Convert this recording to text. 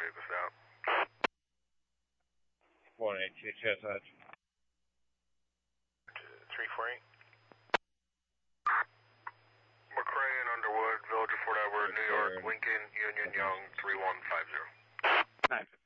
vehicles out. 182, chest edge. 348. McCray and Underwood, Village of Fort Edward, New York, Lincoln, Union Young, 3150. Nice.